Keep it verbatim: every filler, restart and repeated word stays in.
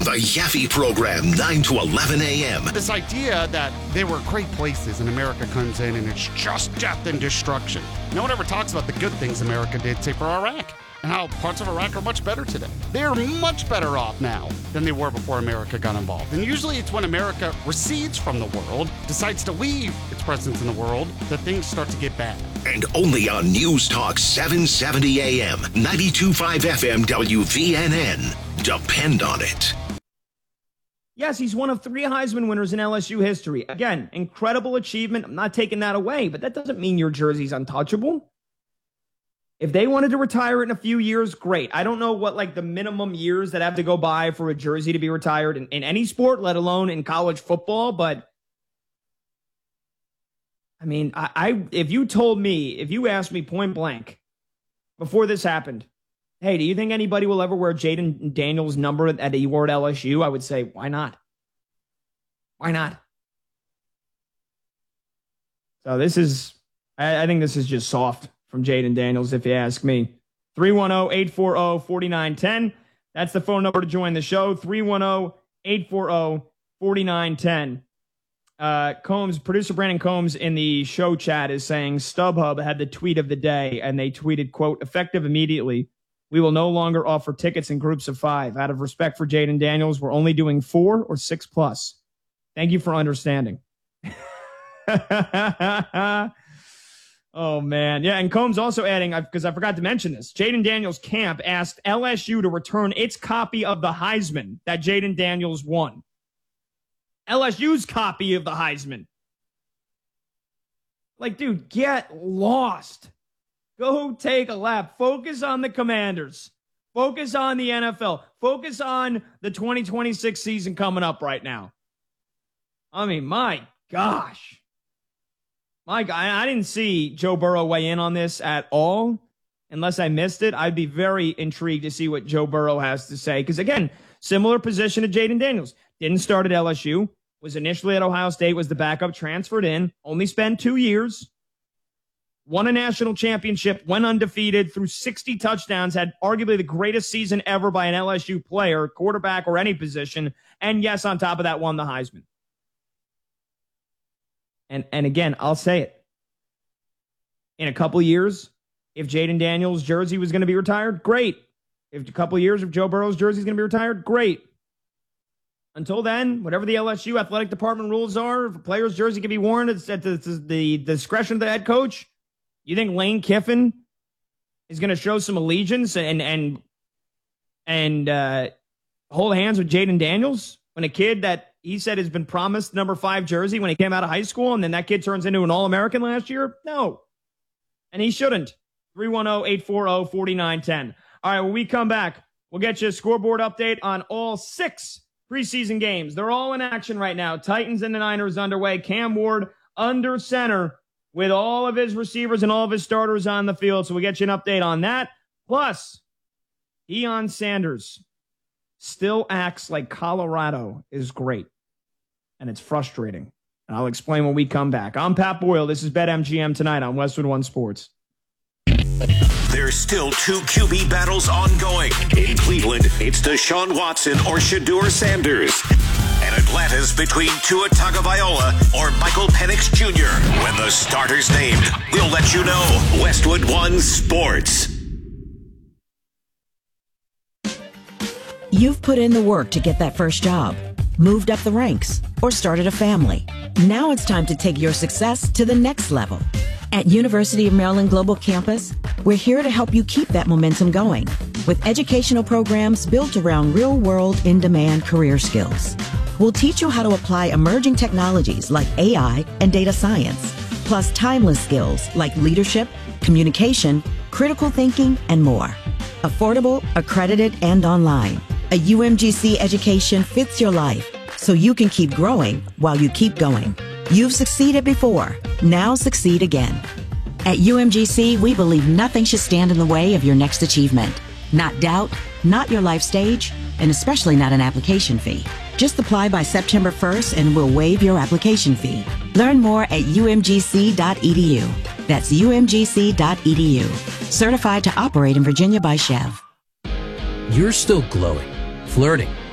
The Yaffe Program, nine to eleven a.m. This idea that they were great places and America comes in and it's just death and destruction. No one ever talks about the good things America did, say, for Iraq, and how parts of Iraq are much better today. They're much better off now than they were before America got involved. And usually it's when America recedes from the world, decides to leave its presence in the world, that things start to get bad. And only on News Talk seven seventy a.m., ninety-two point five F M W V N N. Depend on it. Yes, he's one of three Heisman winners in L S U history. Again, incredible achievement. I'm not taking that away, but that doesn't mean your jersey's untouchable. If they wanted to retire it in a few years, great. I don't know what like the minimum years that have to go by for a jersey to be retired in, in any sport, let alone in college football. But I mean, I, I if you told me, if you asked me point blank before this happened, hey, do you think anybody will ever wear Jayden Daniels' number that he wore at L S U? I would say, why not? Why not? So this is, I, I think this is just soft from Jayden Daniels, if you ask me. three one zero, eight four zero, four nine one zero. That's the phone number to join the show. three one zero, eight four zero, four nine one zero. Uh, Combs, producer Brandon Combs in the show chat is saying StubHub had the tweet of the day, and they tweeted, quote, effective immediately. We will no longer offer tickets in groups of five. Out of respect for Jayden Daniels, we're only doing four or six plus. Thank you for understanding. Oh, man. Yeah, and Combs also adding, because I forgot to mention this, Jayden Daniels' camp asked L S U to return its copy of the Heisman that Jayden Daniels won. L S U's copy of the Heisman. Like, dude, get lost. Go take a lap. Focus on the Commanders. Focus on the N F L. Focus on the twenty twenty-six season coming up right now. I mean, my gosh. My God, I didn't see Joe Burrow weigh in on this at all. Unless I missed it, I'd be very intrigued to see what Joe Burrow has to say. Because, again, similar position to Jayden Daniels. Didn't start at L S U. Was initially at Ohio State. Was the backup, transferred in. Only spent two years. Won a national championship. Went undefeated. Threw sixty touchdowns. Had arguably the greatest season ever by an L S U player, quarterback or any position. And, yes, on top of that, won the Heisman. And and again, I'll say it. In a couple years, if Jayden Daniels' jersey was going to be retired, great. If a couple years, if Joe Burrow's jersey is going to be retired, great. Until then, whatever the L S U athletic department rules are, if a player's jersey can be worn at the, the discretion of the head coach, you think Lane Kiffin is going to show some allegiance and and and uh, hold hands with Jayden Daniels when a kid that he said has been promised number five jersey when he came out of high school, and then that kid turns into an All-American last year? No. And he shouldn't. three one zero, eight four zero, four nine one zero. All right, when we come back, we'll get you a scoreboard update on all six preseason games. They're all in action right now. Titans and the Niners underway. Cam Ward under center with all of his receivers and all of his starters on the field. So we'll get you an update on that. Plus, Deion Sanders still acts like Colorado is great. And it's frustrating. And I'll explain when we come back. I'm Pat Boyle. This is BetMGM tonight on Westwood One Sports. There's still two Q B battles ongoing. In Cleveland, it's Deshaun Watson or Shedeur Sanders. And Atlanta's between Tua Tagovailoa or Michael Penix Junior When the starter's named, we'll let you know. Westwood One Sports. You've put in the work to get that first job, moved up the ranks, or started a family. Now it's time to take your success to the next level. At University of Maryland Global Campus, we're here to help you keep that momentum going with educational programs built around real-world, in-demand career skills. We'll teach you how to apply emerging technologies like A I and data science, plus timeless skills like leadership, communication, critical thinking, and more. Affordable, accredited, and online. A U M G C education fits your life so you can keep growing while you keep going. You've succeeded before. Now succeed again. At U M G C, we believe nothing should stand in the way of your next achievement. Not doubt, not your life stage, and especially not an application fee. Just apply by September first and we'll waive your application fee. Learn more at U M G C dot E D U. That's U M G C dot E D U. Certified to operate in Virginia by Chev. You're still glowing, flirting,